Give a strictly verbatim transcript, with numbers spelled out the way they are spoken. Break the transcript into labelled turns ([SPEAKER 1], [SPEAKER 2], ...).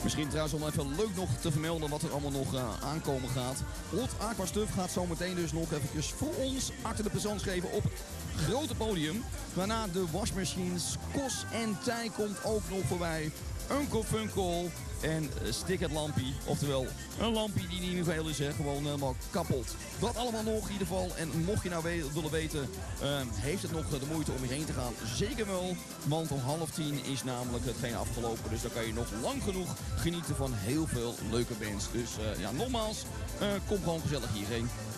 [SPEAKER 1] Misschien trouwens om even leuk nog te vermelden wat er allemaal nog uh, aankomen gaat. Hot Aqua Stuff gaat zometeen dus nog eventjes voor ons achter de persoon geven op het grote podium. Waarna de washmachines Kos en Tij komt ook nog voorbij. Uncle Funkel en Stick het lampie. Oftewel een lampie die niet meer veel is, hè. Gewoon helemaal kapot. Dat allemaal nog in ieder geval. En mocht je nou we willen weten, uh, heeft het nog de moeite om hierheen te gaan? Zeker wel, want om half tien is namelijk hetgeen afgelopen. Dus dan kan je nog lang genoeg genieten van heel veel leuke bands. Dus uh, ja, nogmaals, uh, kom gewoon gezellig hierheen.